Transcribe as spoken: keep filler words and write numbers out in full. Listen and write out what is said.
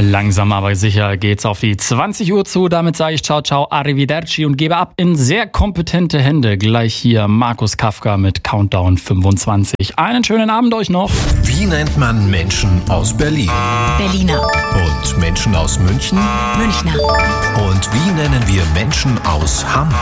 Langsam aber sicher geht's auf die zwanzig Uhr zu. Damit sage ich ciao, ciao, arrivederci und gebe ab in sehr kompetente Hände. Gleich hier Markus Kafka mit Countdown fünfundzwanzig. Einen schönen Abend euch noch. Wie nennt man Menschen aus Berlin? Berliner. Und Menschen aus München? Münchner. Und wie nennen wir Menschen aus Hamburg?